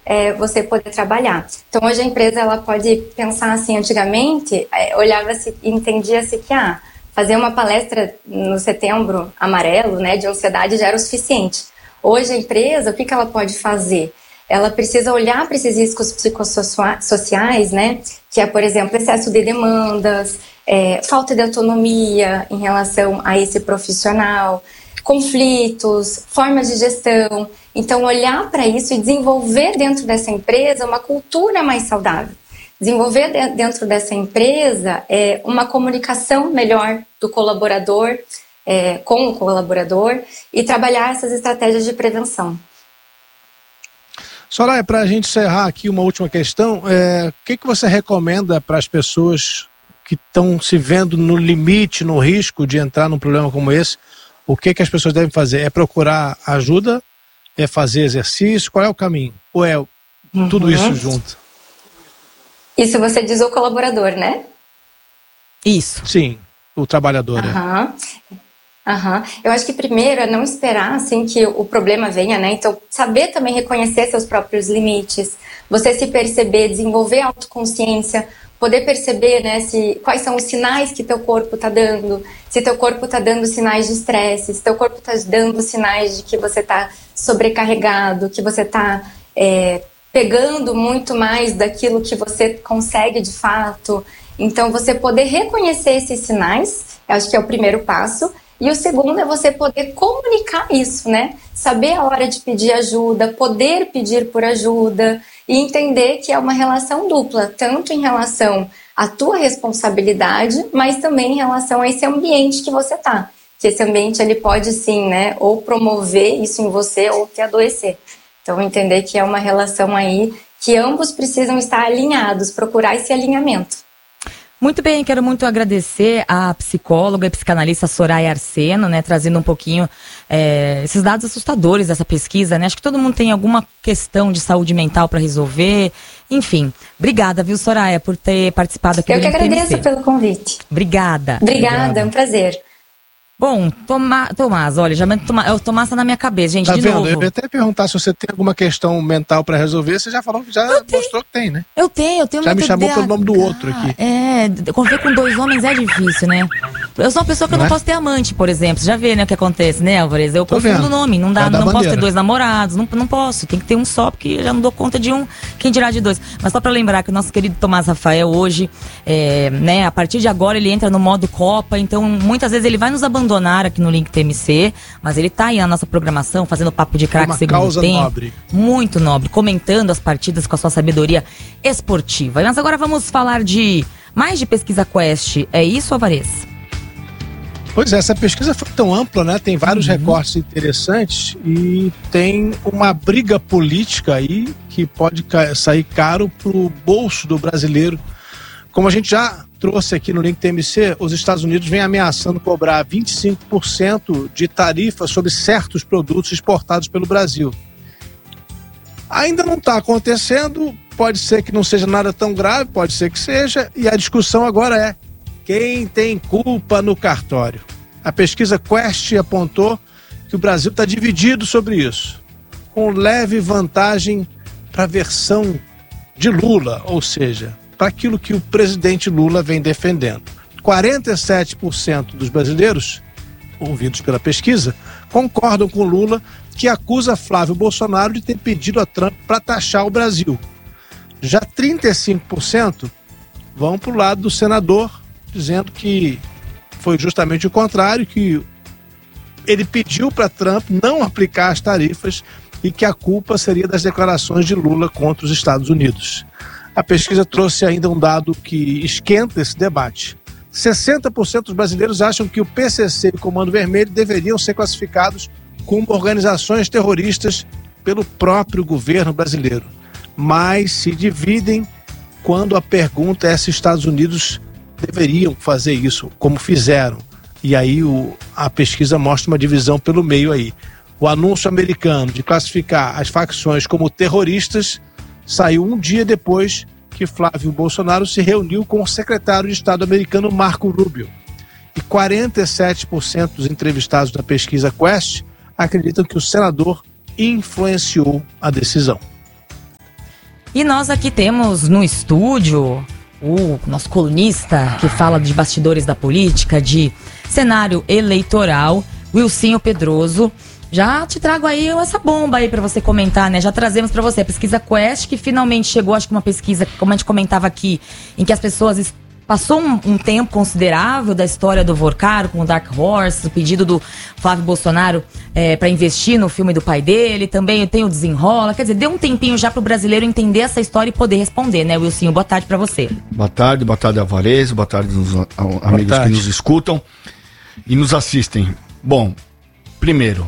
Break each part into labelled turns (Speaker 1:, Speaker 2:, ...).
Speaker 1: você poder trabalhar. Então, hoje a empresa ela pode pensar assim, antigamente, olhava-se e entendia-se que fazer uma palestra no Setembro Amarelo, né, de ansiedade já era o suficiente. Hoje a empresa, o que ela pode fazer? Ela precisa olhar para esses riscos psicossociais, né, que é, por exemplo, excesso de demandas, falta de autonomia em relação a esse profissional, conflitos, formas de gestão. Então, olhar para isso e desenvolver dentro dessa empresa uma cultura mais saudável. Desenvolver dentro dessa empresa uma comunicação melhor do colaborador com o colaborador e trabalhar essas estratégias de prevenção.
Speaker 2: Soraya, para a gente encerrar aqui uma última questão, o que você recomenda para as pessoas que estão se vendo no limite, no risco de entrar num problema como esse? O que as pessoas devem fazer? É procurar ajuda? É fazer exercício? Qual é o caminho? Ou é tudo isso junto?
Speaker 1: Isso você diz o colaborador, né?
Speaker 3: Isso.
Speaker 2: Sim, o trabalhador.
Speaker 1: Eu acho que primeiro é não esperar assim que o problema venha, né? Então, saber também reconhecer seus próprios limites, você se perceber, desenvolver autoconsciência, poder perceber, né, quais são os sinais que teu corpo está dando, se teu corpo está dando sinais de estresse, se teu corpo está dando sinais de que você está sobrecarregado, que você está pegando muito mais daquilo que você consegue de fato. Então, você poder reconhecer esses sinais, eu acho que é o primeiro passo. E o segundo é você poder comunicar isso, né? Saber a hora de pedir ajuda, poder pedir por ajuda e entender que é uma relação dupla, tanto em relação à tua responsabilidade, mas também em relação a esse ambiente que você tá. Que esse ambiente ele pode sim, né? Ou promover isso em você ou te adoecer. Então entender que é uma relação aí que ambos precisam estar alinhados, procurar esse alinhamento.
Speaker 3: Muito bem, quero muito agradecer à psicóloga e psicanalista Soraya Arseno, né, trazendo um pouquinho esses dados assustadores dessa pesquisa, né? Acho que todo mundo tem alguma questão de saúde mental para resolver. Enfim, obrigada, viu, Soraya, por ter participado aqui do Link TMC.
Speaker 1: Eu que agradeço pelo convite.
Speaker 3: Obrigada.
Speaker 1: Obrigada, é um prazer.
Speaker 3: Bom, Tomás, olha, o Tomás tá na minha cabeça, gente, de novo.
Speaker 2: Eu ia até perguntar se você tem alguma questão mental pra resolver, você já falou que mostrou que tem, né?
Speaker 3: Eu tenho
Speaker 2: já me chamou pelo nome do outro aqui.
Speaker 3: Conviver com dois homens é difícil, né? Eu sou uma pessoa que eu não posso ter amante, por exemplo. Você já vê, né, o que acontece, né, Álvares? Eu confundo o nome, não posso ter dois namorados, não posso. Tem que ter um só, porque eu já não dou conta de um, quem dirá de dois. Mas só pra lembrar que o nosso querido Tomás Rafael hoje, né, a partir de agora ele entra no modo Copa, então muitas vezes ele vai nos abandonar aqui no Link TMC, mas ele tá aí na nossa programação, fazendo papo de craque segundo tempo. Nobre. Muito nobre, comentando as partidas com a sua sabedoria esportiva. Mas agora vamos falar mais de pesquisa Quest. É isso, Álvares?
Speaker 2: Pois é, essa pesquisa foi tão ampla, né? Tem vários recortes interessantes e tem uma briga política aí que pode sair caro pro bolso do brasileiro. Como a gente já trouxe aqui no Link TMC, os Estados Unidos vêm ameaçando cobrar 25% de tarifa sobre certos produtos exportados pelo Brasil. Ainda não está acontecendo, pode ser que não seja nada tão grave, pode ser que seja, e a discussão agora é quem tem culpa no cartório. A pesquisa Quest apontou que o Brasil está dividido sobre isso, com leve vantagem para a versão de Lula, ou seja, para aquilo que o presidente Lula vem defendendo. 47% dos brasileiros, ouvidos pela pesquisa, concordam com Lula, que acusa Flávio Bolsonaro de ter pedido a Trump para taxar o Brasil. Já 35% vão para o lado do senador, dizendo que foi justamente o contrário, que ele pediu para Trump não aplicar as tarifas e que a culpa seria das declarações de Lula contra os Estados Unidos. A pesquisa trouxe ainda um dado que esquenta esse debate. 60% dos brasileiros acham que o PCC e o Comando Vermelho deveriam ser classificados como organizações terroristas pelo próprio governo brasileiro. Mas se dividem quando a pergunta é se os Estados Unidos deveriam fazer isso, como fizeram. E aí a pesquisa mostra uma divisão pelo meio aí. O anúncio americano de classificar as facções como terroristas saiu um dia depois que Flávio Bolsonaro se reuniu com o secretário de Estado americano Marco Rubio. E 47% dos entrevistados na pesquisa Quest acreditam que o senador influenciou a decisão.
Speaker 3: E nós aqui temos no estúdio o nosso colunista que fala de bastidores da política, de cenário eleitoral, Wilsinho Pedroso. Já te trago aí essa bomba aí pra você comentar, né? Já trazemos pra você a pesquisa Quest, que finalmente chegou, acho que uma pesquisa, como a gente comentava aqui, em que as pessoas... Passou um tempo considerável da história do Vorcaro com o Dark Horse, o pedido do Flávio Bolsonaro para investir no filme do pai dele, também tem o Desenrola, quer dizer, deu um tempinho já pro brasileiro entender essa história e poder responder, né, Wilsinho? Boa tarde para você.
Speaker 4: Boa tarde, Alvarez, boa tarde aos amigos que nos escutam e nos assistem. Bom, primeiro,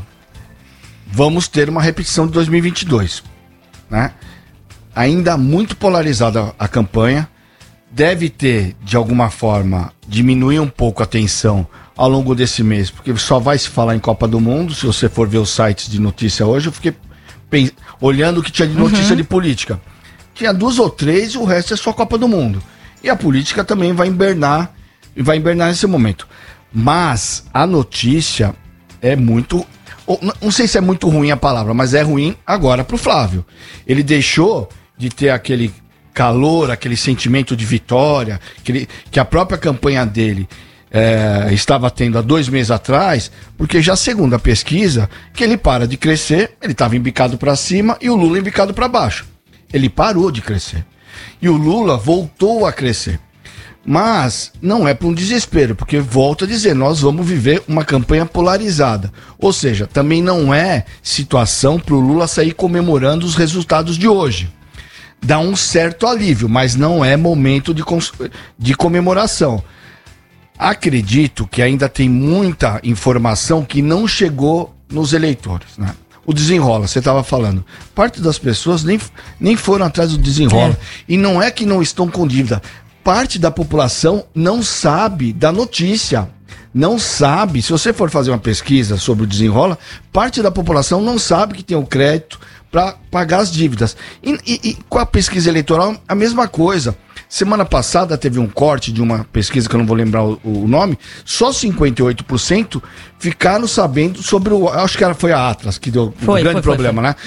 Speaker 4: vamos ter uma repetição de 2022, né? Ainda muito polarizada a campanha. Deve ter, de alguma forma, diminuir um pouco a tensão ao longo desse mês, porque só vai se falar em Copa do Mundo. Se você for ver os sites de notícia hoje, eu fiquei olhando o que tinha de notícia de política. Tinha 2 ou 3 e o resto é só Copa do Mundo. E a política também vai hibernar nesse momento. Mas a notícia é muito... Não sei se é muito ruim a palavra, mas é ruim agora pro Flávio. Ele deixou de ter aquele calor, aquele sentimento de vitória que a própria campanha dele estava tendo há 2 meses atrás, porque já segundo a pesquisa, que ele para de crescer, ele estava embicado para cima e o Lula embicado para baixo. Ele parou de crescer. E o Lula voltou a crescer. Mas não é para um desespero, porque volto a dizer, nós vamos viver uma campanha polarizada. Ou seja, também não é situação para o Lula sair comemorando os resultados de hoje. Dá um certo alívio, mas não é momento de comemoração. Acredito que ainda tem muita informação que não chegou nos eleitores, né? O Desenrola, você estava falando. Parte das pessoas nem foram atrás do Desenrola. E não é que não estão com dívida. Parte da população não sabe da notícia. Não sabe. Se você for fazer uma pesquisa sobre o Desenrola, parte da população não sabe que tem o crédito para pagar as dívidas. E com a pesquisa eleitoral, a mesma coisa. Semana passada teve um corte de uma pesquisa que eu não vou lembrar o nome, só 58% ficaram sabendo sobre acho que foi a Atlas que deu um grande problema, né?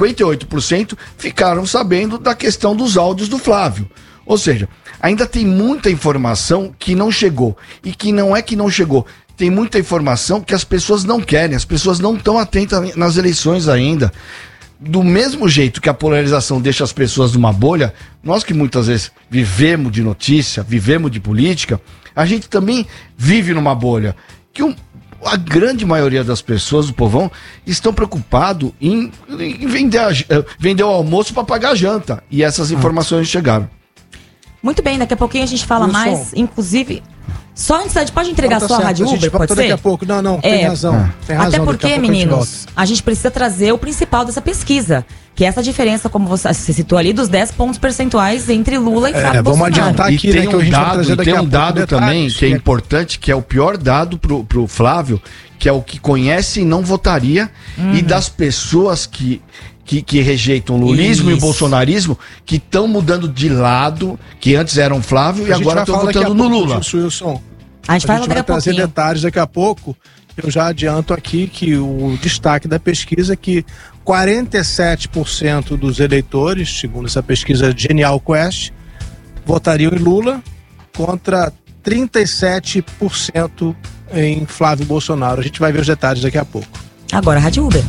Speaker 4: 58% ficaram sabendo da questão dos áudios do Flávio. Ou seja, ainda tem muita informação que não chegou. E que não é que não chegou. Tem muita informação que as pessoas não querem, as pessoas não estão atentas nas eleições ainda. Do mesmo jeito que a polarização deixa as pessoas numa bolha, nós que muitas vezes vivemos de notícia, vivemos de política, a gente também vive numa bolha. Que a grande maioria das pessoas, do povão, estão preocupados em vender o almoço para pagar a janta. E essas informações chegaram.
Speaker 3: Muito bem, daqui a pouquinho a gente fala mais, inclusive... Só antes, a gente pode entregar só a Rádio Uber, pode ser?
Speaker 2: Daqui a pouco. Não, tem razão.
Speaker 3: Até porque, meninos, a gente precisa trazer o principal dessa pesquisa, que é essa diferença, como você citou ali, dos 10 pontos percentuais entre Lula e Flávio Bolsonaro.
Speaker 2: Vamos adiantar aqui,
Speaker 4: e tem um dado também que é importante, que é o pior dado pro Flávio, que é o que conhece e não votaria, e das pessoas que rejeitam o lulismo e o bolsonarismo, que estão mudando de lado, que antes eram Flávio e agora estão votando no Lula.
Speaker 2: Wilson.
Speaker 3: A gente vai
Speaker 2: trazer detalhes daqui a pouco. Eu já adianto aqui que o destaque da pesquisa é que 47% dos eleitores, segundo essa pesquisa Genial Quest, votariam em Lula contra 37% em Flávio Bolsonaro. A gente vai ver os detalhes daqui a pouco.
Speaker 3: Agora, Rádio Uber.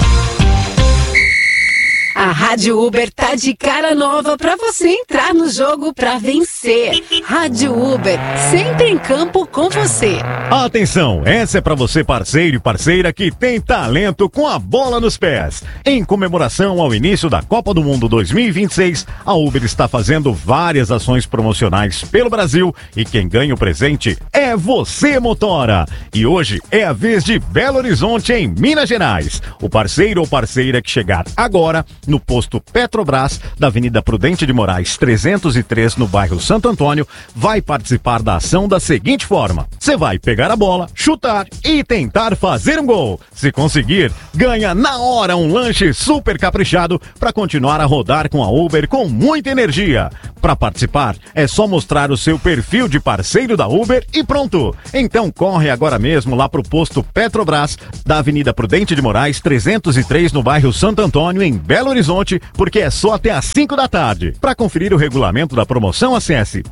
Speaker 5: A Rádio Uber tá de cara nova pra você entrar no jogo pra vencer. Rádio Uber, sempre em campo com você.
Speaker 6: Atenção, essa é pra você parceiro e parceira que tem talento com a bola nos pés. Em comemoração ao início da Copa do Mundo 2026, a Uber está fazendo várias ações promocionais pelo Brasil e quem ganha o presente é você, motora. E hoje é a vez de Belo Horizonte, em Minas Gerais. O parceiro ou parceira que chegar agora no posto Petrobras, da Avenida Prudente de Moraes 303, no bairro Santo Antônio, vai participar da ação da seguinte forma: você vai pegar a bola, chutar e tentar fazer um gol. Se conseguir, ganha na hora um lanche super caprichado para continuar a rodar com a Uber com muita energia. Para participar, é só mostrar o seu perfil de parceiro da Uber e pronto. Então corre agora mesmo lá pro posto Petrobras, da Avenida Prudente de Moraes 303, no bairro Santo Antônio, em Belo Horizonte, porque é só até às 5 da tarde. Para conferir o regulamento da promoção, acesse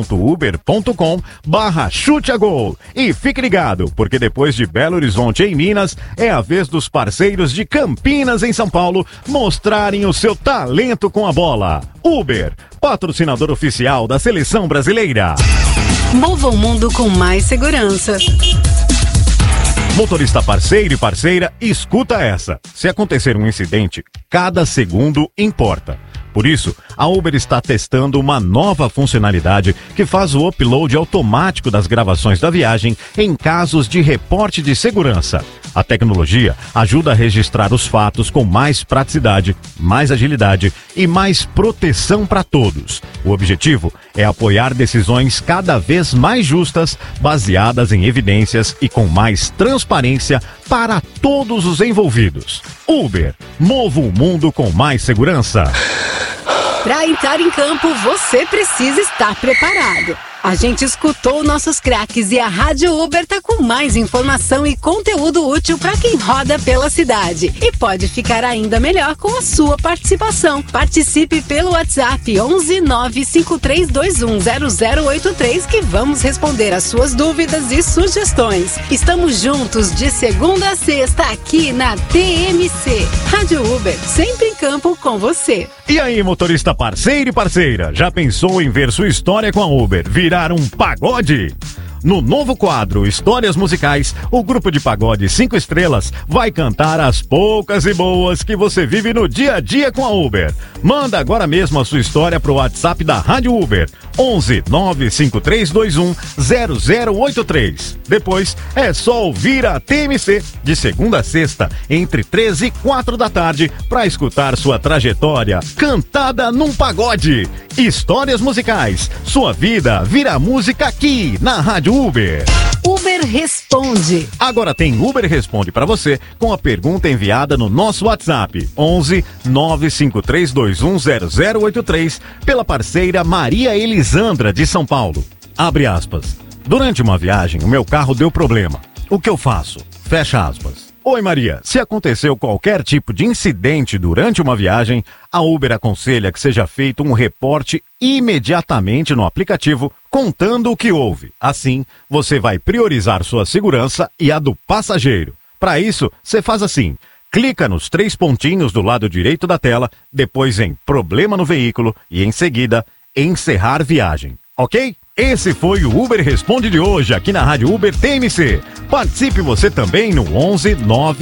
Speaker 6: p.uber.com/chute-a-gol. E fique ligado, porque depois de Belo Horizonte em Minas, é a vez dos parceiros de Campinas em São Paulo mostrarem o seu talento com a bola. Uber, patrocinador oficial da Seleção Brasileira.
Speaker 5: Mova o mundo com mais segurança.
Speaker 6: Motorista parceiro e parceira, escuta essa. Se acontecer um incidente, cada segundo importa. Por isso, a Uber está testando uma nova funcionalidade que faz o upload automático das gravações da viagem em casos de reporte de segurança. A tecnologia ajuda a registrar os fatos com mais praticidade, mais agilidade e mais proteção para todos. O objetivo é apoiar decisões cada vez mais justas, baseadas em evidências e com mais transparência para todos os envolvidos. Uber, mova o mundo com mais segurança.
Speaker 5: Para entrar em campo, você precisa estar preparado. A gente escutou nossos craques e a Rádio Uber tá com mais informação e conteúdo útil para quem roda pela cidade. E pode ficar ainda melhor com a sua participação. Participe pelo WhatsApp 11 95321 0083 que vamos responder as suas dúvidas e sugestões. Estamos juntos de segunda a sexta aqui na TMC. Rádio Uber, sempre em campo com você.
Speaker 6: E aí, motorista parceiro e parceira, já pensou em ver sua história com a Uber virar um pagode? No novo quadro Histórias Musicais, o grupo de pagode 5 estrelas vai cantar as poucas e boas que você vive no dia a dia com a Uber. Manda agora mesmo a sua história pro WhatsApp da Rádio Uber, 11 95321 0083. Depois é só ouvir a TMC de segunda a sexta, entre 13 e 4 da tarde, para escutar sua trajetória cantada num pagode. Histórias Musicais, sua vida vira música aqui na Rádio Uber.
Speaker 5: Uber Responde.
Speaker 6: Agora tem Uber Responde para você com a pergunta enviada no nosso WhatsApp 11 95321 0083 pela parceira Maria Elisandra de São Paulo. Abre aspas. Durante uma viagem, o meu carro deu problema. O que eu faço? Fecha aspas. Oi Maria, se aconteceu qualquer tipo de incidente durante uma viagem, a Uber aconselha que seja feito um reporte imediatamente no aplicativo contando o que houve. Assim, você vai priorizar sua segurança e a do passageiro. Para isso, você faz assim, clica nos 3 pontinhos do lado direito da tela, depois em Problema no Veículo e em seguida, Encerrar Viagem. Ok? Esse foi o Uber Responde de hoje aqui na Rádio Uber TMC. Participe você também no 11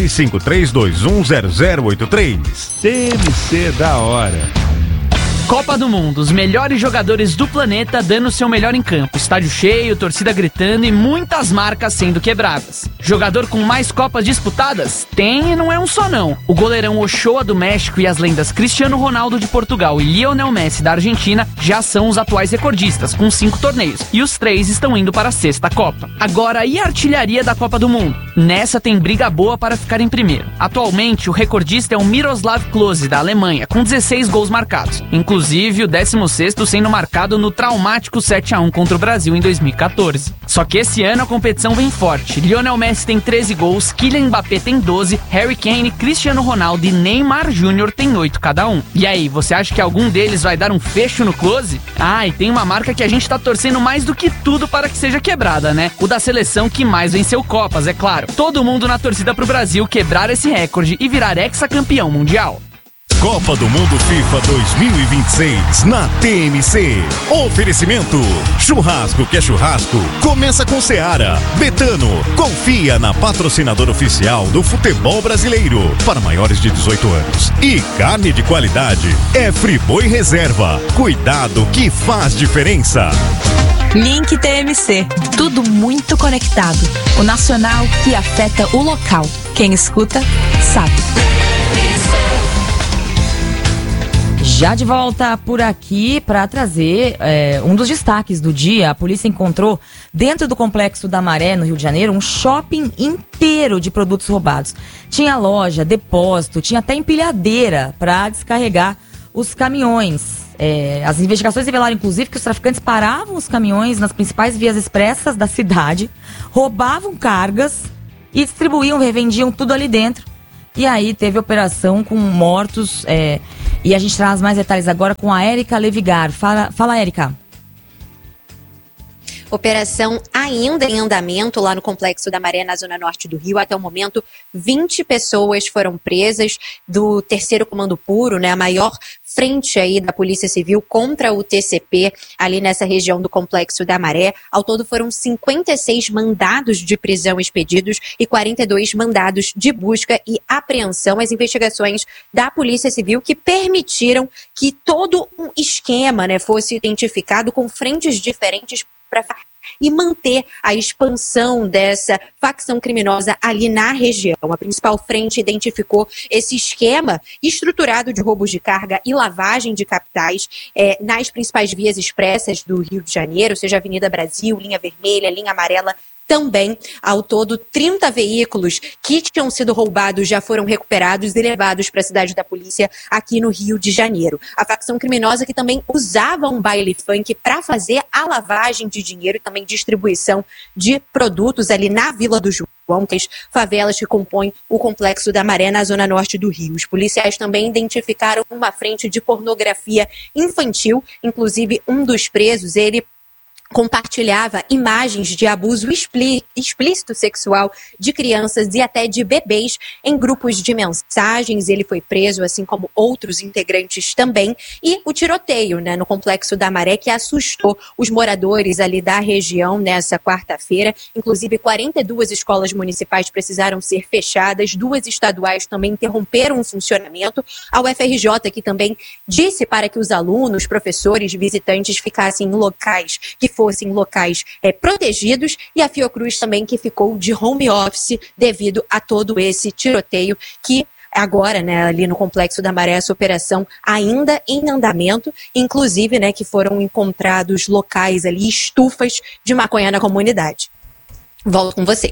Speaker 6: 95321 0083.
Speaker 2: TMC da hora.
Speaker 7: Copa do Mundo, os melhores jogadores do planeta dando seu melhor em campo, estádio cheio, torcida gritando e muitas marcas sendo quebradas. Jogador com mais Copas disputadas? Tem e não é um só não. O goleirão Ochoa do México e as lendas Cristiano Ronaldo de Portugal e Lionel Messi da Argentina já são os atuais recordistas, com 5 torneios, e os 3 estão indo para a 6ª Copa. Agora, e a artilharia da Copa do Mundo? Nessa tem briga boa para ficar em primeiro. Atualmente, o recordista é o Miroslav Klose, da Alemanha, com 16 gols marcados, inclusive o 16º sendo marcado no traumático 7-1 contra o Brasil em 2014. Só que esse ano a competição vem forte. Lionel Messi tem 13 gols, Kylian Mbappé tem 12, Harry Kane, Cristiano Ronaldo e Neymar Júnior tem 8 cada um. E aí, você acha que algum deles vai dar um fecho no Klose? Ah, e tem uma marca que a gente tá torcendo mais do que tudo para que seja quebrada, né? O da seleção que mais venceu Copas, é claro. Todo mundo na torcida pro Brasil quebrar esse recorde e virar hexacampeão mundial.
Speaker 6: Copa do Mundo FIFA 2026 na TMC. Oferecimento: churrasco que é churrasco, começa com Seara. Betano, confia na patrocinadora oficial do futebol brasileiro para maiores de 18 anos. E carne de qualidade é Friboi Reserva. Cuidado que faz diferença.
Speaker 8: Link TMC, tudo muito conectado. O nacional que afeta o local. Quem escuta, sabe.
Speaker 3: Já de volta por aqui para trazer um dos destaques do dia. A polícia encontrou dentro do Complexo da Maré, no Rio de Janeiro, um shopping inteiro de produtos roubados. Tinha loja, depósito, tinha até empilhadeira para descarregar os caminhões. As investigações revelaram, inclusive, que os traficantes paravam os caminhões nas principais vias expressas da cidade, roubavam cargas e distribuíam, revendiam tudo ali dentro. E aí teve operação com mortos, e a gente traz mais detalhes agora com a Érica Levigar. Fala, Érica.
Speaker 9: Operação ainda em andamento lá no Complexo da Maré, na zona norte do Rio. Até o momento, 20 pessoas foram presas do 3º Comando Puro, né, a maior frente aí da Polícia Civil contra o TCP, ali nessa região do Complexo da Maré. Ao todo foram 56 mandados de prisão expedidos e 42 mandados de busca e apreensão. As investigações da Polícia Civil que permitiram que todo um esquema, né, fosse identificado com frentes diferentes e manter a expansão dessa facção criminosa ali na região. A principal frente identificou esse esquema estruturado de roubos de carga e lavagem de capitais nas principais vias expressas do Rio de Janeiro, seja Avenida Brasil, Linha Vermelha, Linha Amarela. Também, ao todo, 30 veículos que tinham sido roubados já foram recuperados e levados para a cidade da polícia aqui no Rio de Janeiro. A facção criminosa que também usava um baile funk para fazer a lavagem de dinheiro e também distribuição de produtos ali na Vila do João, que as favelas que compõem o Complexo da Maré na zona norte do Rio. Os policiais também identificaram uma frente de pornografia infantil, inclusive um dos presos, ele compartilhava imagens de abuso explícito sexual de crianças e até de bebês em grupos de mensagens. Ele foi preso, assim como outros integrantes também. E o tiroteio, né, no Complexo da Maré, que assustou os moradores ali da região nessa quarta-feira. Inclusive, 42 escolas municipais precisaram ser fechadas, 2 estaduais também interromperam o funcionamento. A UFRJ, que também disse para que os alunos, professores, visitantes ficassem em locais que fossem locais protegidos, e a Fiocruz também, que ficou de home office devido a todo esse tiroteio que agora, né, ali no Complexo da Maré, essa operação ainda em andamento, inclusive, né, que foram encontrados locais ali, estufas de maconha na comunidade. Volto com vocês.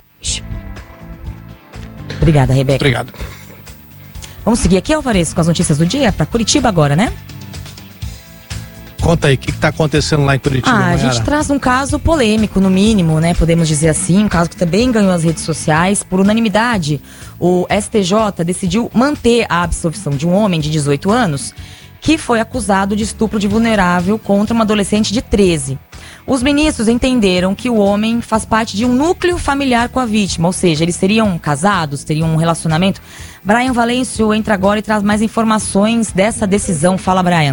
Speaker 3: Obrigada, Rebeca.
Speaker 2: Obrigado.
Speaker 3: Vamos seguir aqui, Alvarez, com as notícias do dia, para Curitiba agora, né?
Speaker 2: Conta aí, o que está acontecendo lá em Curitiba,
Speaker 3: a gente traz um caso polêmico, no mínimo, né? Podemos dizer assim, um caso que também ganhou as redes sociais. Por unanimidade, o STJ decidiu manter a absolvição de um homem de 18 anos que foi acusado de estupro de vulnerável contra uma adolescente de 13. Os ministros entenderam que o homem faz parte de um núcleo familiar com a vítima, ou seja, eles seriam casados, teriam um relacionamento. Brian Valêncio entra agora e traz mais informações dessa decisão. Fala, Brian.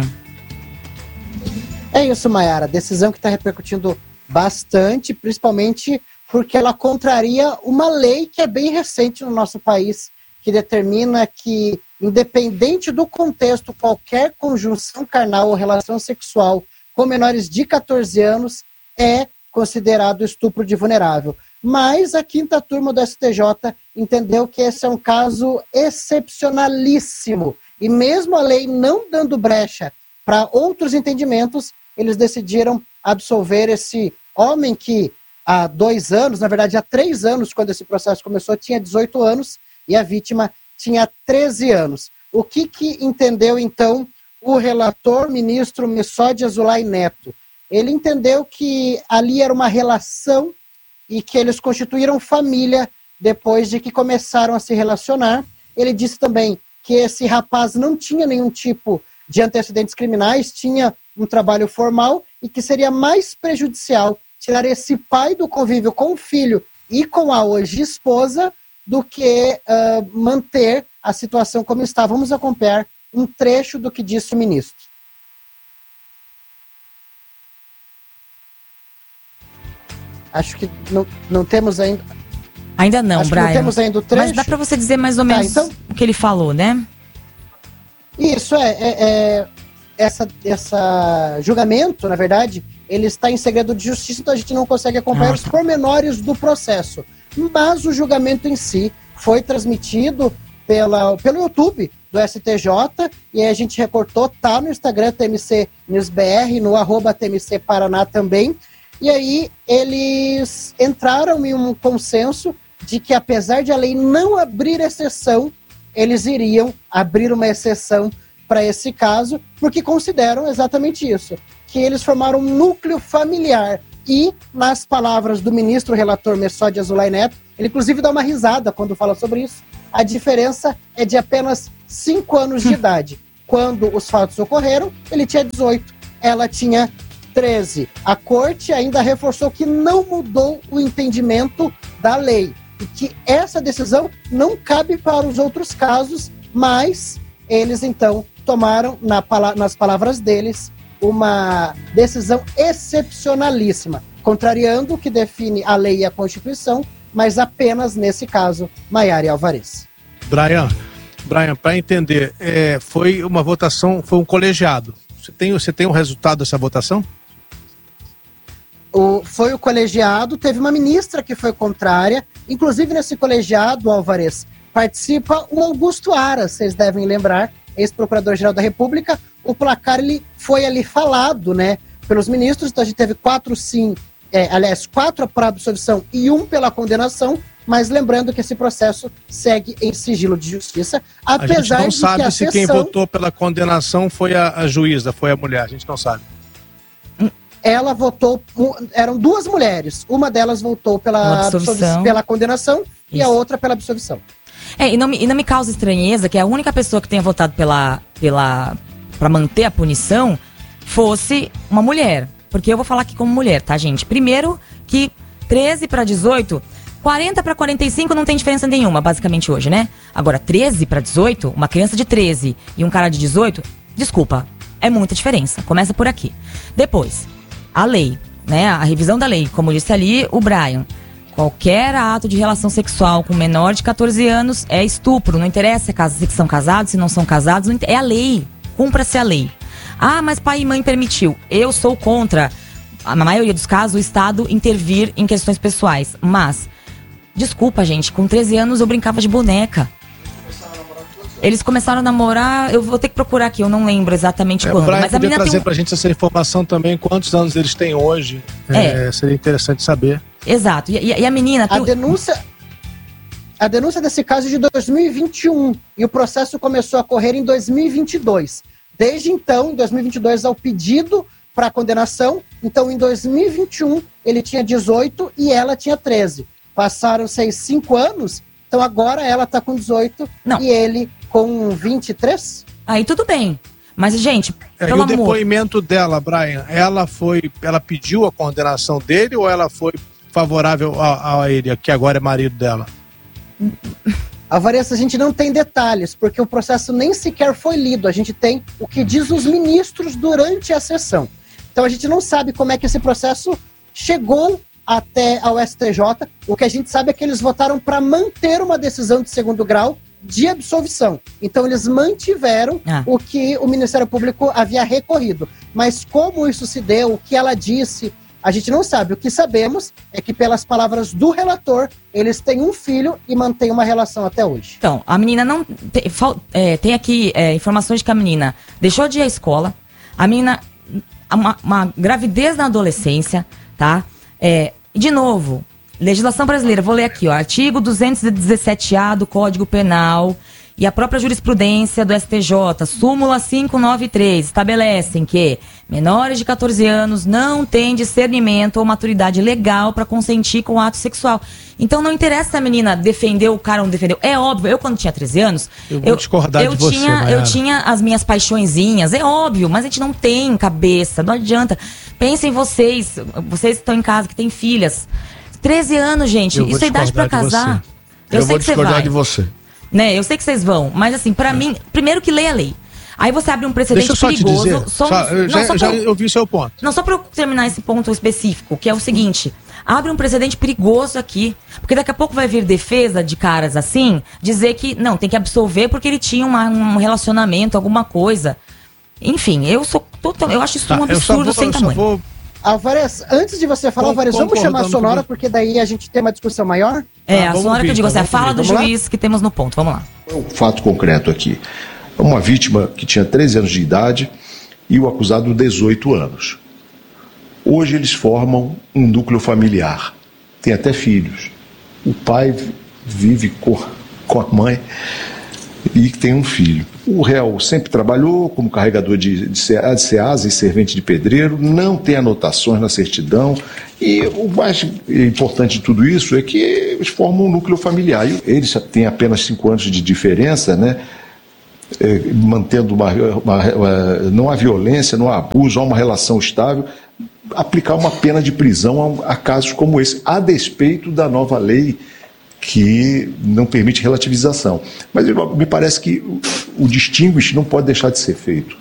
Speaker 10: É isso, Mayara. Decisão que está repercutindo bastante, principalmente porque ela contraria uma lei que é bem recente no nosso país, que determina que, independente do contexto, qualquer conjunção carnal ou relação sexual com menores de 14 anos é considerado estupro de vulnerável. Mas a 5ª turma do STJ entendeu que esse é um caso excepcionalíssimo. E mesmo a lei não dando brecha para outros entendimentos, eles decidiram absolver esse homem que há 2 anos, na verdade há 3 anos, quando esse processo começou, tinha 18 anos e a vítima tinha 13 anos. O que entendeu, então, o relator, ministro Messode Azulay Neto? Ele entendeu que ali era uma relação e que eles constituíram família depois de que começaram a se relacionar. Ele disse também que esse rapaz não tinha nenhum tipo de antecedentes criminais, tinha um trabalho formal e que seria mais prejudicial tirar esse pai do convívio com o filho e com a hoje esposa do que manter a situação como está. Vamos acompanhar um trecho do que disse o ministro. Acho que não temos ainda...
Speaker 3: Ainda não, Brian.
Speaker 10: Não temos ainda o trecho.
Speaker 3: Mas dá para você dizer mais ou menos então, o que ele falou, né?
Speaker 10: Isso, essa julgamento, na verdade, ele está em segredo de justiça, então a gente não consegue acompanhar os pormenores do processo. Mas o julgamento em si foi transmitido pelo YouTube do STJ, e aí a gente recortou, tá no Instagram TMC News BR, no @TMC Paraná também, e aí eles entraram em um consenso de que, apesar de a lei não abrir exceção, eles iriam abrir uma exceção para esse caso, porque consideram exatamente isso, que eles formaram um núcleo familiar. E, nas palavras do ministro relator Messode Azulay Neto, ele inclusive dá uma risada quando fala sobre isso, a diferença é de apenas 5 anos de idade. Quando os fatos ocorreram, ele tinha 18, ela tinha 13. A corte ainda reforçou que não mudou o entendimento da lei e que essa decisão não cabe para os outros casos, mas eles então tomaram, nas palavras deles, uma decisão excepcionalíssima, contrariando o que define a lei e a Constituição, mas apenas nesse caso, Maiara e Alvarez.
Speaker 2: Brian, para entender, foi uma votação, foi um colegiado. Você tem o resultado dessa votação?
Speaker 10: Foi o colegiado, teve uma ministra que foi contrária, inclusive nesse colegiado, Alvarez, participa o Augusto Aras, vocês devem lembrar, ex-procurador-geral da República. O placar ele foi ali falado, né, pelos ministros, então a gente teve 4 sim, 4 para absolvição e 1 pela condenação, mas lembrando que esse processo segue em sigilo de justiça, apesar de que a
Speaker 2: gente não sabe se quem votou pela condenação foi a juíza, foi a mulher, a gente não sabe.
Speaker 10: Ela votou, eram 2 mulheres, uma delas votou pela condenação. Isso. E a outra pela absolvição.
Speaker 3: E não me causa estranheza que a única pessoa que tenha votado para manter a punição fosse uma mulher. Porque eu vou falar aqui como mulher, tá, gente? Primeiro que 13 para 18, 40 para 45 não tem diferença nenhuma, basicamente hoje, né? Agora, 13 para 18, uma criança de 13 e um cara de 18, desculpa, é muita diferença. Começa por aqui. Depois, a lei, né? A revisão da lei, como disse ali o Brian. Qualquer ato de relação sexual com menor de 14 anos é estupro. Não interessa se são casados, se não são casados. É a lei. Cumpra-se a lei. Ah, mas pai e mãe permitiu. Eu sou contra, na maioria dos casos, o Estado intervir em questões pessoais. Mas, desculpa, gente, com 13 anos eu brincava de boneca. Eles começaram a namorar, eu vou ter que procurar aqui, eu não lembro exatamente quando.
Speaker 2: Brian,
Speaker 3: mas a menina
Speaker 2: trazer pra gente essa informação também, quantos anos eles têm hoje. Seria interessante saber.
Speaker 3: Exato, e a menina...
Speaker 10: A denúncia desse caso é de 2021 e o processo começou a correr em 2022. Desde então, em 2022, ao pedido para condenação, então em 2021 ele tinha 18 e ela tinha 13. Passaram-se 5 anos, então agora ela está com 18 e ele com 23?
Speaker 3: Aí tudo bem. Mas, gente, pelo amor...
Speaker 2: E o depoimento dela, Brian, ela pediu a condenação dele ou ela foi favorável a ele, que agora é marido dela?
Speaker 10: Alvarez, a gente não tem detalhes, porque o processo nem sequer foi lido. A gente tem o que diz os ministros durante a sessão. Então a gente não sabe como é que esse processo chegou até ao STJ. O que a gente sabe é que eles votaram para manter uma decisão de segundo grau de absolvição. Então eles mantiveram o que o Ministério Público havia recorrido. Mas como isso se deu, o que ela disse, a gente não sabe. O que sabemos é que, pelas palavras do relator, eles têm um filho e mantêm uma relação até hoje.
Speaker 3: Então, a menina não... Tem aqui informações de que a menina deixou de ir à escola, a menina... Uma gravidez na adolescência, tá? De novo, legislação brasileira, vou ler aqui, ó, artigo 217A do Código Penal e a própria jurisprudência do STJ, súmula 593, estabelecem que menores de 14 anos não têm discernimento ou maturidade legal para consentir com o ato sexual. Então não interessa se a menina defendeu o cara ou não defendeu. É óbvio, eu quando tinha 13 anos, eu tinha as minhas paixõezinhas, é óbvio, mas a gente não tem cabeça, não adianta. Pensem vocês que estão em casa, que têm filhas. 13 anos, gente, isso é idade para casar.
Speaker 4: Eu vou discordar de você.
Speaker 3: Né, eu sei que vocês vão, mas assim, pra mim, primeiro que leia a lei. Aí você abre um precedente perigoso.
Speaker 2: Eu vi o seu ponto.
Speaker 3: Não, só pra eu terminar esse ponto específico, que é o seguinte: abre um precedente perigoso aqui. Porque daqui a pouco vai vir defesa de caras assim, dizer que não, tem que absolver porque ele tinha um relacionamento, alguma coisa. Enfim, eu acho isso um absurdo sem tamanho.
Speaker 10: Alvarez, antes de você falar, Alvarez, vamos chamar a Sonora, porque daí a gente tem uma discussão maior?
Speaker 3: A Sonora que eu digo, a fala do juiz que temos no ponto. Vamos lá.
Speaker 11: O fato concreto aqui. Uma vítima que tinha 13 anos de idade e o acusado 18 anos. Hoje eles formam um núcleo familiar. Tem até filhos. O pai vive com a mãe e tem um filho. O réu sempre trabalhou como carregador de ceasa e servente de pedreiro, não tem anotações na certidão, e o mais importante de tudo isso é que eles formam um núcleo familiar. E eles têm apenas 5 anos de diferença, né? Mantendo não há violência, não há abuso, há uma relação estável, aplicar uma pena de prisão a casos como esse, a despeito da nova lei que não permite relativização. Mas me parece que o distinguish não pode deixar de ser feito.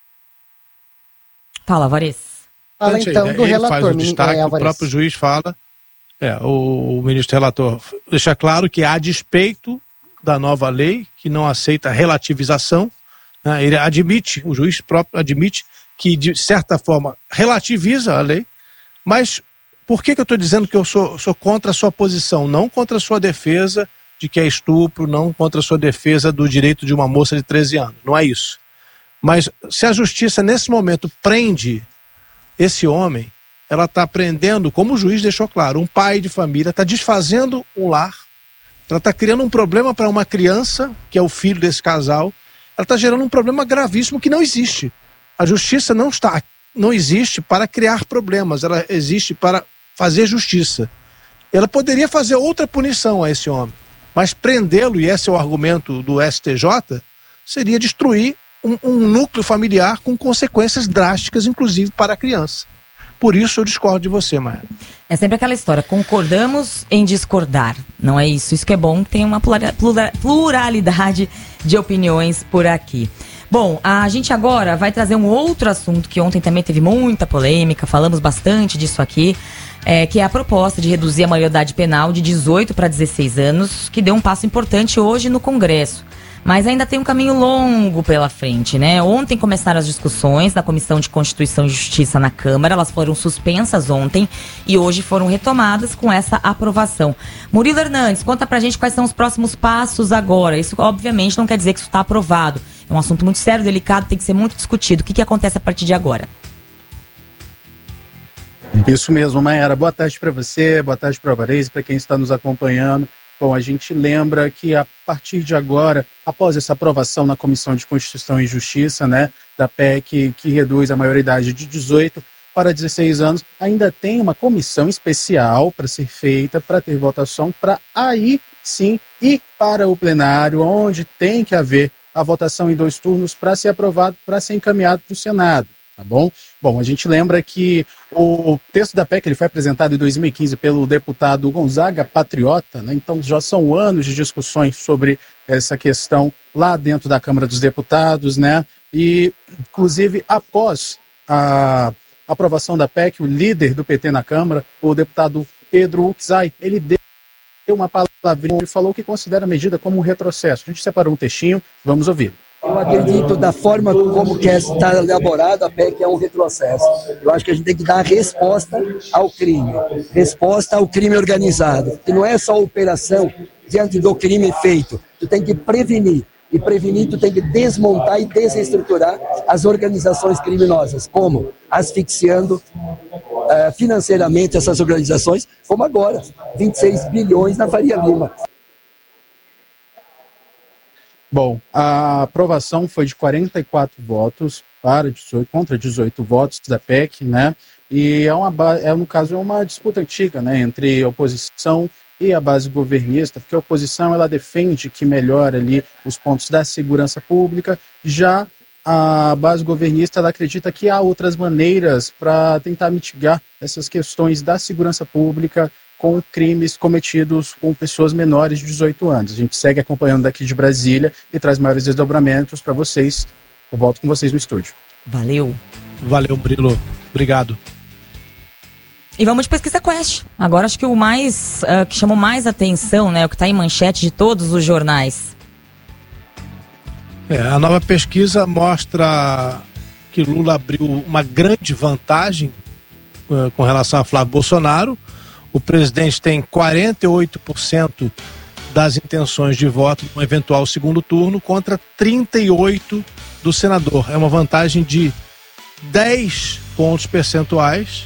Speaker 3: Fala, Alvarez.
Speaker 10: Fala então do relator.
Speaker 2: Faz o destaque, o próprio juiz fala, o ministro relator deixa claro que a despeito da nova lei, que não aceita relativização, né, ele admite, o juiz próprio admite que de certa forma relativiza a lei, mas por que eu estou dizendo que eu sou contra a sua posição? Não contra a sua defesa de que é estupro, não contra a sua defesa do direito de uma moça de 13 anos, não é isso. Mas se a justiça nesse momento prende esse homem, ela está prendendo, como o juiz deixou claro, um pai de família, está desfazendo um lar, ela está criando um problema para uma criança, que é o filho desse casal, ela está gerando um problema gravíssimo que não existe. A justiça não existe para criar problemas, ela existe para fazer justiça. Ela poderia fazer outra punição a esse homem, mas prendê-lo, e esse é o argumento do STJ, seria destruir um núcleo familiar com consequências drásticas, inclusive para a criança. Por isso eu discordo de você, Maia.
Speaker 3: É sempre aquela história, concordamos em discordar, não é isso? Isso que é bom, tem uma pluralidade de opiniões por aqui. Bom, a gente agora vai trazer um outro assunto que ontem também teve muita polêmica, falamos bastante disso aqui, que é a proposta de reduzir a maioridade penal de 18 para 16 anos, que deu um passo importante hoje no Congresso. Mas ainda tem um caminho longo pela frente, né? Ontem começaram as discussões na Comissão de Constituição e Justiça na Câmara, elas foram suspensas ontem e hoje foram retomadas com essa aprovação. Murilo Hernandes, conta pra gente quais são os próximos passos agora. Isso obviamente não quer dizer que isso está aprovado. É um assunto muito sério, delicado, tem que ser muito discutido. O que acontece a partir de agora?
Speaker 12: Isso mesmo, Mayara. Boa tarde para você, boa tarde para o Alvarez, para quem está nos acompanhando. Bom, a gente lembra que a partir de agora, após essa aprovação na Comissão de Constituição e Justiça, né, da PEC que reduz a maioridade de 18 para 16 anos, ainda tem uma comissão especial para ser feita, para ter votação, para aí sim ir para o plenário, onde tem que haver a votação em 2 turnos para ser aprovado, para ser encaminhado para o Senado. Tá bom? Bom, a gente lembra que o texto da PEC ele foi apresentado em 2015 pelo deputado Gonzaga Patriota, né? Então já são anos de discussões sobre essa questão lá dentro da Câmara dos Deputados, né? E, inclusive, após a aprovação da PEC, o líder do PT na Câmara, o deputado Pedro Uczai, ele deu uma palavrinha e falou que considera a medida como um retrocesso. A gente separou um textinho, vamos ouvir.
Speaker 13: Eu acredito da forma como quer estar elaborada a PEC é um retrocesso. Eu acho que a gente tem que dar resposta ao crime organizado. Que não é só operação diante do crime feito. Tu tem que prevenir. E prevenir, tu tem que desmontar e desestruturar as organizações criminosas. Como? Asfixiando financeiramente essas organizações, como agora. 26 bilhões na Faria Lima.
Speaker 12: Bom, a aprovação foi de 44 votos para 18, contra 18 votos da PEC, né? E no caso, é uma disputa antiga, né? Entre a oposição e a base governista, porque a oposição ela defende que melhora ali os pontos da segurança pública, já a base governista ela acredita que há outras maneiras para tentar mitigar essas questões da segurança pública com crimes cometidos com pessoas menores de 18 anos. A gente segue acompanhando daqui de Brasília e traz maiores desdobramentos para vocês. Eu volto com vocês no estúdio.
Speaker 3: Valeu.
Speaker 2: Valeu, Murilo. Obrigado.
Speaker 3: E vamos de pesquisa Quest. Agora acho que o mais que chamou mais atenção, né, o que está em manchete de todos os jornais.
Speaker 2: A nova pesquisa mostra que Lula abriu uma grande vantagem com relação a Flávio Bolsonaro. O presidente tem 48% das intenções de voto no eventual segundo turno contra 38% do senador. É uma vantagem de 6 pontos percentuais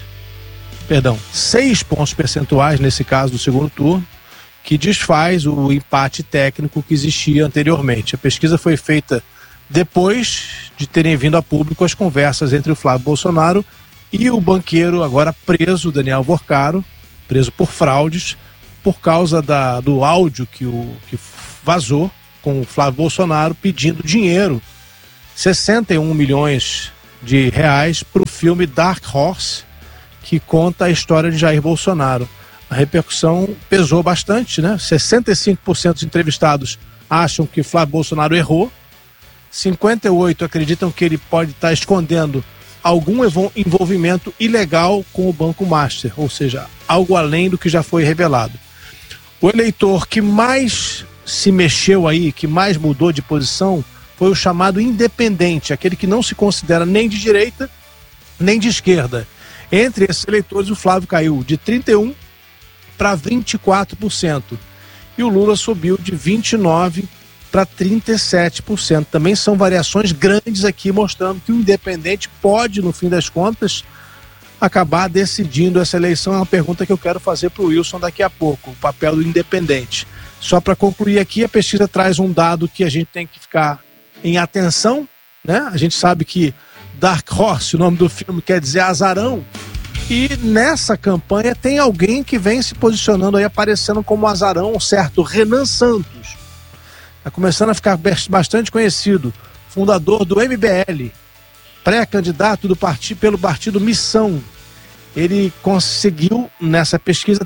Speaker 2: nesse caso do segundo turno, que desfaz o empate técnico que existia anteriormente. A pesquisa foi feita depois de terem vindo a público as conversas entre o Flávio Bolsonaro e o banqueiro agora preso, Daniel Vorcaro, preso por fraudes, por causa do áudio que vazou com o Flávio Bolsonaro pedindo dinheiro, 61 milhões de reais, para o filme Dark Horse, que conta a história de Jair Bolsonaro. A repercussão pesou bastante, né? 65% dos entrevistados acham que Flávio Bolsonaro errou, 58% acreditam que ele pode estar escondendo algum envolvimento ilegal com o Banco Master, ou seja, algo além do que já foi revelado. O eleitor que mais se mexeu aí, que mais mudou de posição, foi o chamado independente, aquele que não se considera nem de direita, nem de esquerda. Entre esses eleitores, o Flávio caiu de 31% para 24%. E o Lula subiu de 29% para 37%. Também são variações grandes aqui, mostrando que o independente pode, no fim das contas, acabar decidindo essa eleição. É uma pergunta que eu quero fazer para o Wilson daqui a pouco, o papel do independente. Só para concluir aqui, a pesquisa traz um dado que a gente tem que ficar em atenção, né? A gente sabe que Dark Horse, o nome do filme, quer dizer azarão, e nessa campanha tem alguém que vem se posicionando aí, aparecendo como azarão, um certo Renan Santos. Está começando a ficar bastante conhecido, fundador do MBL, pré-candidato pelo partido Missão. Ele conseguiu, nessa pesquisa,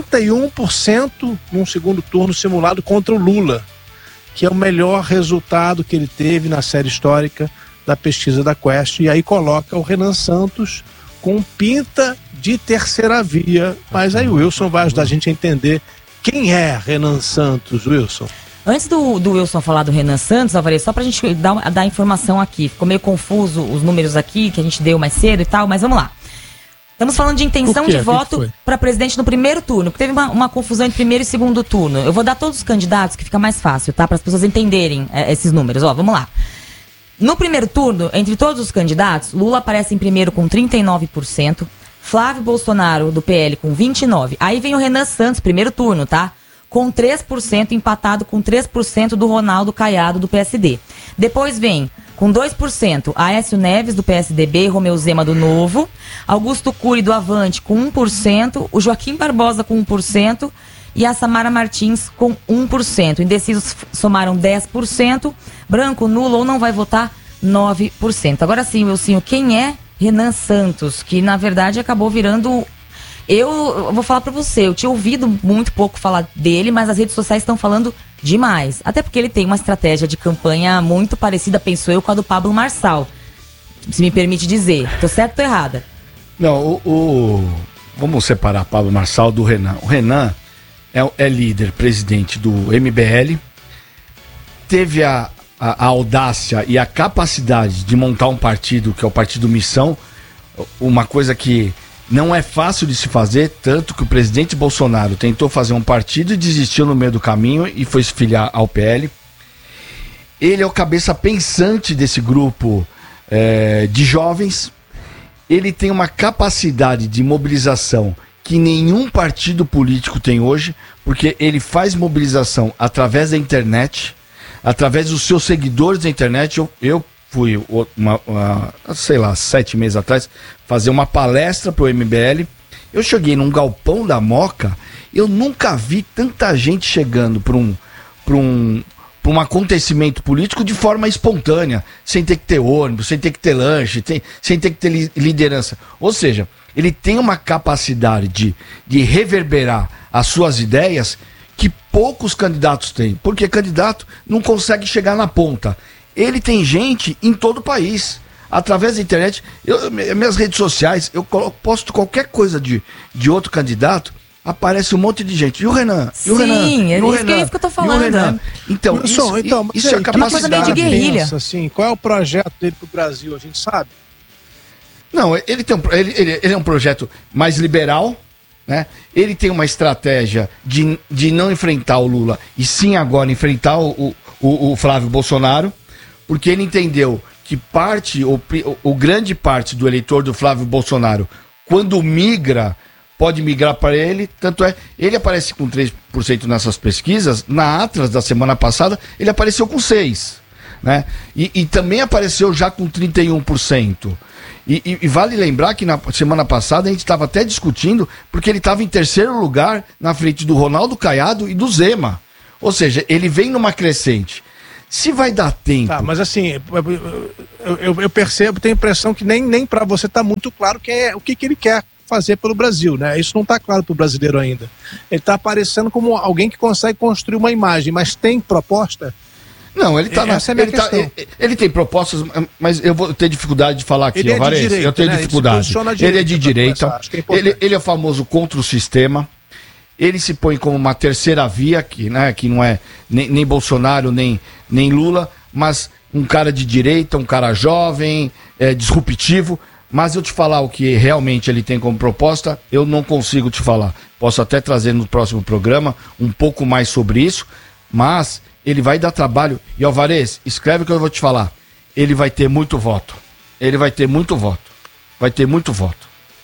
Speaker 2: 31% num segundo turno simulado contra o Lula, que é o melhor resultado que ele teve na série histórica da pesquisa da Quest. E aí coloca o Renan Santos com pinta de terceira via. Mas aí o Wilson vai ajudar a gente a entender quem é Renan Santos, Wilson.
Speaker 3: Antes do Wilson falar do Renan Santos, Alvarez, só pra gente dar informação aqui. Ficou meio confuso os números aqui, que a gente deu mais cedo e tal, mas vamos lá. Estamos falando de intenção de voto para presidente no primeiro turno, porque teve uma confusão entre primeiro e segundo turno. Eu vou dar todos os candidatos, que fica mais fácil, tá? Para as pessoas entenderem esses números. Ó, vamos lá. No primeiro turno, entre todos os candidatos, Lula aparece em primeiro com 39%, Flávio Bolsonaro, do PL, com 29%. Aí vem o Renan Santos, primeiro turno, tá? Com 3%, empatado com 3% do Ronaldo Caiado, do PSD. Depois vem, com 2%, Aécio Neves, do PSDB, e Romeu Zema, do Novo, Augusto Cury, do Avante, com 1%, o Joaquim Barbosa, com 1%, e a Samara Martins, com 1%. Indecisos somaram 10%, branco, nulo ou não vai votar, 9%. Agora sim, Wilson, quem é Renan Santos? Que, na verdade, acabou virando... Eu vou falar pra você, eu tinha ouvido muito pouco falar dele, mas as redes sociais estão falando demais. Até porque ele tem uma estratégia de campanha muito parecida, penso eu, com a do Pablo Marçal. Se me permite dizer. Tô certo ou tô errada?
Speaker 4: Não, vamos separar Pablo Marçal do Renan. O Renan é líder, presidente do MBL, teve a audácia e a capacidade de montar um partido, que é o Partido Missão, uma coisa que não é fácil de se fazer, tanto que o presidente Bolsonaro tentou fazer um partido e desistiu no meio do caminho e foi se filiar ao PL. Ele é o cabeça pensante desse grupo de jovens. Ele tem uma capacidade de mobilização que nenhum partido político tem hoje, porque ele faz mobilização através da internet, através dos seus seguidores da internet. Eu fui, 7 meses atrás, fazer uma palestra pro MBL. Eu cheguei num galpão da Moca, eu nunca vi tanta gente chegando para um acontecimento político de forma espontânea, sem ter que ter ônibus, sem ter que ter lanche, sem ter que ter liderança. Ou seja, ele tem uma capacidade de reverberar as suas ideias que poucos candidatos têm, porque candidato não consegue chegar na ponta. Ele tem gente em todo o país, através da internet. Minhas redes sociais, eu posto qualquer coisa de outro candidato, aparece um monte de gente. E o Renan?
Speaker 3: Sim, é isso que eu tô falando.
Speaker 2: Né?
Speaker 4: Então, isso é
Speaker 3: uma coisa meio de guerrilha.
Speaker 2: Pensa, assim, qual é o projeto dele pro Brasil? A gente sabe?
Speaker 4: Não, ele é um projeto mais liberal, né? Ele tem uma estratégia de não enfrentar o Lula, e sim agora enfrentar o Flávio Bolsonaro, porque ele entendeu que grande parte do eleitor do Flávio Bolsonaro, quando migra, pode migrar para ele. Tanto é, ele aparece com 3% nessas pesquisas. Na Atlas da semana passada, ele apareceu com 6%, né? E também apareceu já com 31%. E vale lembrar que na semana passada a gente estava até discutindo, porque ele estava em terceiro lugar na frente do Ronaldo Caiado e do Zema. Ou seja, ele vem numa crescente. Se vai dar tempo...
Speaker 2: Tá, mas assim, eu percebo, tenho a impressão que nem para você tá muito claro o que ele quer fazer pelo Brasil, né? Isso não está claro para o brasileiro ainda. Ele está aparecendo como alguém que consegue construir uma imagem, mas tem proposta?
Speaker 4: Não, ele tá ele tem propostas, mas eu vou ter dificuldade de falar aqui, Alvarez. Eu tenho dificuldade. Ele é de direita, ele é famoso contra o sistema. Ele se põe como uma terceira via, que não é nem Bolsonaro, nem Lula, mas um cara de direita, um cara jovem, disruptivo. Mas eu te falar o que realmente ele tem como proposta, eu não consigo te falar. Posso até trazer no próximo programa um pouco mais sobre isso, mas ele vai dar trabalho. E Alvarez, escreve o que eu vou te falar. Ele vai ter muito voto. Vai ter muito voto.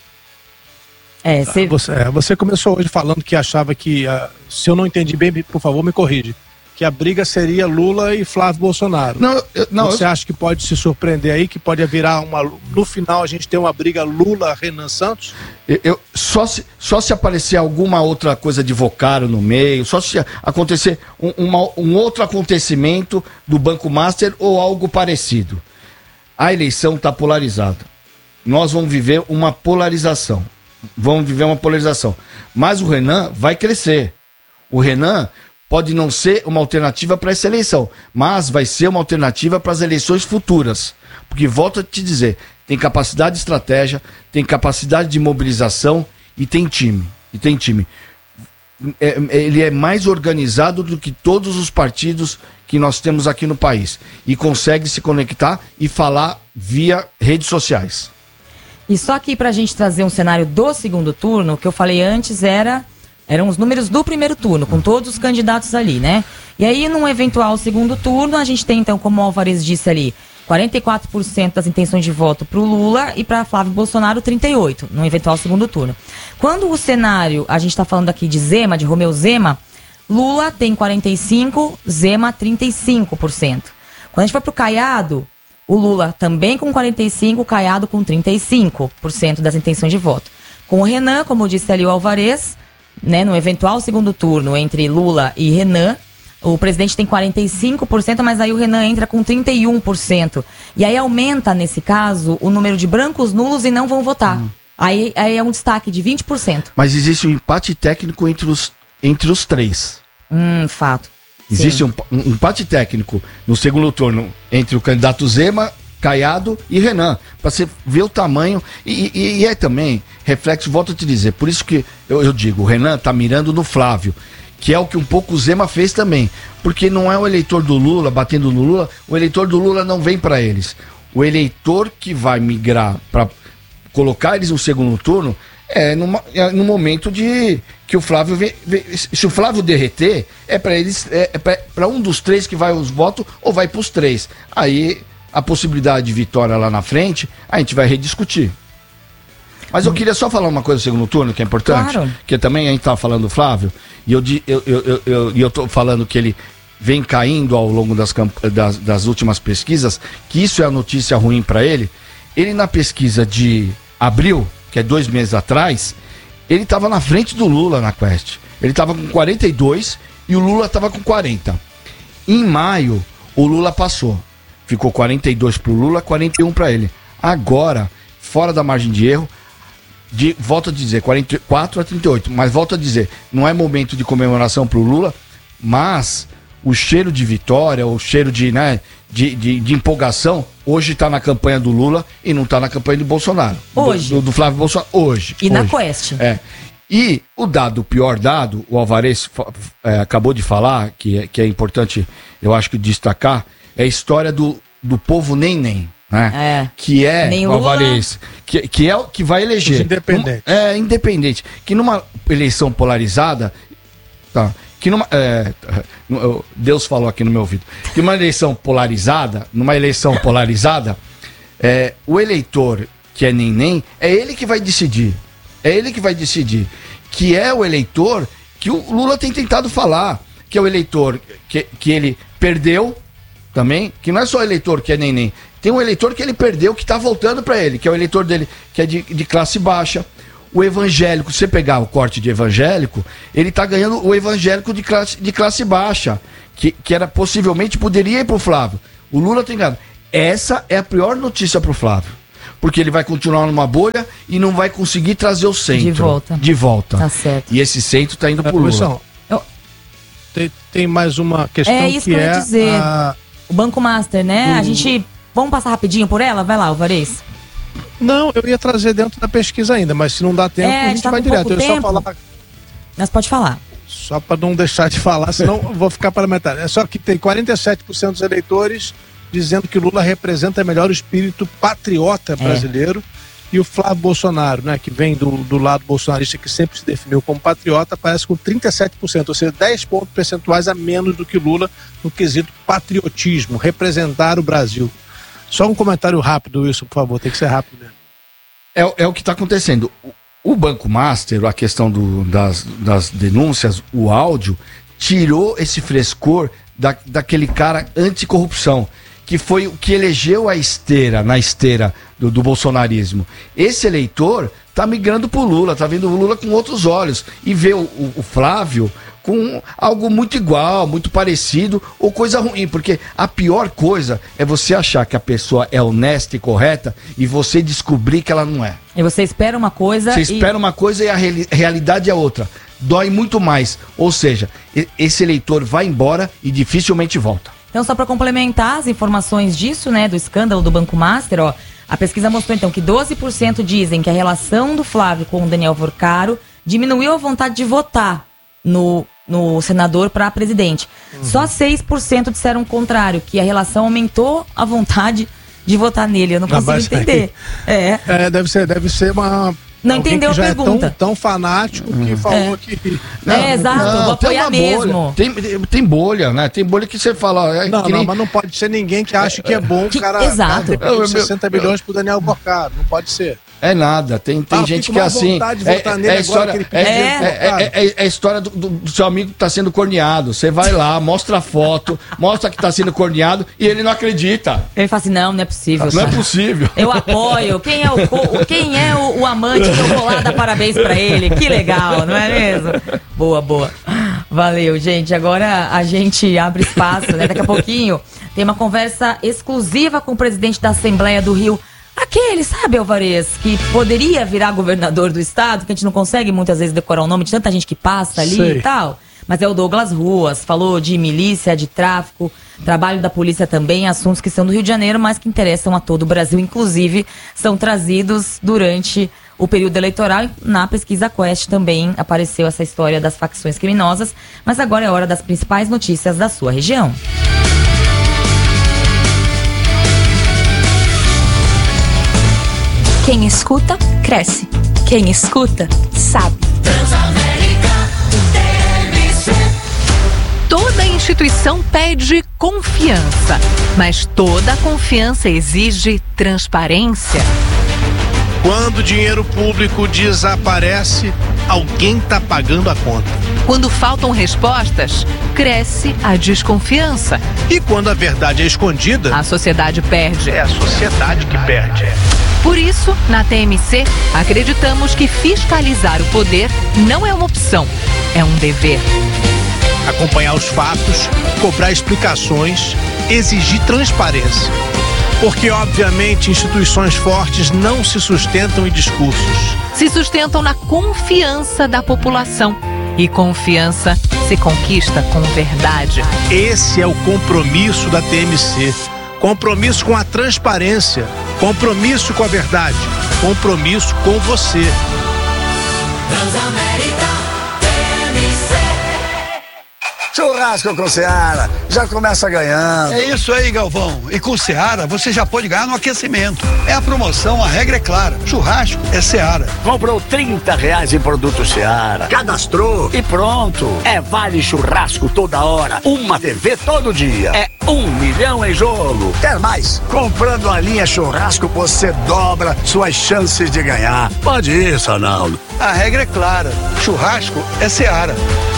Speaker 2: Você começou hoje falando que achava que, se eu não entendi bem, por favor, me corrige, que a briga seria Lula e Flávio Bolsonaro. Você acha que pode se surpreender aí, que pode virar no final a gente ter uma briga Lula-Renan Santos?
Speaker 4: Só se aparecer alguma outra coisa de Vocaro no meio, só se acontecer um outro acontecimento do Banco Master ou algo parecido. A eleição está polarizada. Nós vamos viver uma polarização. Mas o Renan vai crescer. O Renan pode não ser uma alternativa para essa eleição, mas vai ser uma alternativa para as eleições futuras. Porque, volto a te dizer, tem capacidade de estratégia, tem capacidade de mobilização e tem time. Ele é mais organizado do que todos os partidos que nós temos aqui no país. E consegue se conectar e falar via redes sociais.
Speaker 3: E só aqui pra gente trazer um cenário do segundo turno, o que eu falei antes eram os números do primeiro turno, com todos os candidatos ali, né? E aí, num eventual segundo turno, a gente tem, então, como o Alvarez disse ali, 44% das intenções de voto pro Lula e para Flávio Bolsonaro, 38%, num eventual segundo turno. Quando o cenário, a gente tá falando aqui de Zema, de Romeu Zema, Lula tem 45%, Zema 35%. Quando a gente vai pro Caiado, o Lula também com 45%, o Caiado com 35% das intenções de voto. Com o Renan, como disse ali o Alvarez, né, no eventual segundo turno entre Lula e Renan, o presidente tem 45%, mas aí o Renan entra com 31%. E aí aumenta, nesse caso, o número de brancos nulos e não vão votar. Aí é um destaque de 20%.
Speaker 4: Mas existe um empate técnico entre os três.
Speaker 3: Fato.
Speaker 4: Existe um empate técnico no segundo turno entre o candidato Zema, Caiado e Renan, para você ver o tamanho e é também reflexo, volto a te dizer, por isso que eu digo, o Renan tá mirando no Flávio, que é o que um pouco o Zema fez também, porque não é o eleitor do Lula batendo no Lula, o eleitor do Lula não vem para eles, o eleitor que vai migrar para colocar eles no segundo turno no momento de que o Flávio se o Flávio derreter, é para eles, para um dos três que vai os votos ou vai para os três. Aí a possibilidade de vitória lá na frente, a gente vai rediscutir. Mas eu queria só falar uma coisa do segundo turno que é importante, claro. Que também a gente estava falando do Flávio, e eu tô falando que ele vem caindo ao longo das últimas pesquisas, que isso é a notícia ruim para ele. Ele na pesquisa de abril, que é 2 meses atrás, ele estava na frente do Lula na Quest. Ele estava com 42 e o Lula estava com 40. Em maio, o Lula passou. Ficou 42 para o Lula, 41 para ele. Agora, fora da margem de erro, volto a dizer, 44 a 38. Mas volto a dizer, não é momento de comemoração para o Lula, mas o cheiro de vitória, o cheiro de empolgação, hoje está na campanha do Lula e não está na campanha do Bolsonaro.
Speaker 3: Hoje.
Speaker 4: Do Flávio Bolsonaro. Hoje.
Speaker 3: E na Quest.
Speaker 4: E o pior dado, o Alvarez acabou de falar, que é importante, eu acho que destacar, é a história do povo nem, né? Que é
Speaker 3: nem
Speaker 4: o Alvarez, que é o que vai eleger.
Speaker 2: Independente.
Speaker 4: Independente. Que numa eleição polarizada, tá? Que Deus falou aqui no meu ouvido, que numa eleição polarizada, o eleitor que é nem, é ele que vai decidir. Que é o eleitor que o Lula tem tentado falar, que é o eleitor que ele perdeu também, que não é só eleitor que é nem, Tem um eleitor que ele perdeu, que está voltando para ele, que é o eleitor dele, que é de classe baixa. O evangélico, se você pegar o corte de evangélico, ele está ganhando o evangélico de classe baixa, que era possivelmente poderia ir para o Flávio. O Lula tem ganhado. Essa é a pior notícia para o Flávio, porque ele vai continuar numa bolha e não vai conseguir trazer o centro de volta.
Speaker 3: Tá certo.
Speaker 4: E esse centro está indo para o Lula.
Speaker 2: Tem mais uma questão
Speaker 3: que eu ia dizer. O Banco Master, né? A gente... Vamos passar rapidinho por ela? Vai lá, Alvarez.
Speaker 2: Não, eu ia trazer dentro da pesquisa ainda, mas se não dá tempo, a gente vai direto. Eu só falar...
Speaker 3: Mas pode falar.
Speaker 2: Só para não deixar de falar, senão eu vou ficar para metade. É só que tem 47% dos eleitores dizendo que Lula representa melhor o espírito patriota brasileiro. E o Flávio Bolsonaro, né, que vem do lado bolsonarista, que sempre se definiu como patriota, aparece com 37%, ou seja, 10 pontos percentuais a menos do que Lula no quesito patriotismo, representar o Brasil. Só um comentário rápido, Wilson, por favor, tem que ser rápido mesmo.
Speaker 4: É o que está acontecendo. O Banco Master, a questão das denúncias, o áudio, tirou esse frescor daquele cara anticorrupção, que foi o que elegeu na esteira do bolsonarismo. Esse eleitor tá migrando pro Lula, tá vendo o Lula com outros olhos e vê o Flávio com algo muito igual, muito parecido ou coisa ruim, porque a pior coisa é você achar que a pessoa é honesta e correta e você descobrir que ela não é.
Speaker 3: E você espera uma coisa...
Speaker 4: Você espera uma coisa e a realidade é outra. Dói muito mais. Ou seja, esse eleitor vai embora e dificilmente volta.
Speaker 3: Então, só para complementar as informações disso, né, do escândalo do Banco Master, ó, a pesquisa mostrou então que 12% dizem que a relação do Flávio com o Daniel Vorcaro diminuiu a vontade de votar no senador para presidente. Só 6% disseram o contrário, que a relação aumentou a vontade de votar nele. Eu não consigo entender.
Speaker 2: Deve ser uma...
Speaker 3: Não entendeu a pergunta.
Speaker 2: É tão fanático que falou que...
Speaker 3: Exato, vou apoiar mesmo.
Speaker 4: Tem bolha, né? Tem bolha que você fala...
Speaker 2: mas não pode ser ninguém que acha que é bom o cara...
Speaker 3: Exato.
Speaker 2: 60 milhões pro Daniel Vorcaro, não pode ser.
Speaker 4: É nada, tem gente que é assim. É a história do seu amigo que tá sendo corneado. Você vai lá, mostra a foto, mostra que tá sendo corneado e ele não acredita.
Speaker 3: Ele fala assim: não é possível.
Speaker 4: Não é possível.
Speaker 3: Eu apoio. Quem é o amante que eu vou lá dar parabéns pra ele? Que legal, não é mesmo? Boa. Valeu, gente. Agora a gente abre espaço, né? Daqui a pouquinho tem uma conversa exclusiva com o presidente da Assembleia do Rio. Aquele, sabe, Alvarez, que poderia virar governador do estado, que a gente não consegue muitas vezes decorar o nome de tanta gente que passa ali e tal. Mas é o Douglas Ruas, falou de milícia, de tráfico, trabalho da polícia também, assuntos que são do Rio de Janeiro, mas que interessam a todo o Brasil. Inclusive, são trazidos durante o período eleitoral. Na pesquisa Quest também apareceu essa história das facções criminosas. Mas agora é hora das principais notícias da sua região.
Speaker 8: Quem escuta, cresce. Quem escuta, sabe. Toda instituição pede confiança, mas toda confiança exige transparência.
Speaker 2: Quando o dinheiro público desaparece, alguém está pagando a conta.
Speaker 8: Quando faltam respostas, cresce a desconfiança.
Speaker 2: E quando a verdade é escondida,
Speaker 8: a sociedade perde.
Speaker 2: É a sociedade que perde.
Speaker 8: Por isso, na TMC, acreditamos que fiscalizar o poder não é uma opção, é um dever.
Speaker 2: Acompanhar os fatos, cobrar explicações, exigir transparência. Porque, obviamente, instituições fortes não se sustentam em discursos.
Speaker 8: Se sustentam na confiança da população. E confiança se conquista com verdade.
Speaker 2: Esse é o compromisso da TMC. Compromisso com a transparência. Compromisso com a verdade. Compromisso com você.
Speaker 14: Transamérica TMC.
Speaker 15: Churrasco com Seara, já começa ganhando.
Speaker 16: É isso aí, Galvão. E com Seara, você já pode ganhar no aquecimento. É a promoção, a regra é clara. Churrasco é Seara.
Speaker 15: Comprou R$30 em produto Seara, cadastrou e pronto. É vale churrasco toda hora, uma TV todo dia. É 1 milhão em jogo. Quer mais? Comprando a linha churrasco, você dobra suas chances de ganhar. Pode ir, Sanaldo.
Speaker 16: A regra é clara. Churrasco é Seara.